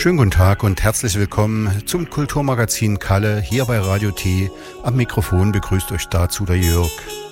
Schönen guten Tag und herzlich willkommen zum Kulturmagazin Kalle hier bei Radio T. Am Mikrofon begrüßt euch dazu der Jörg.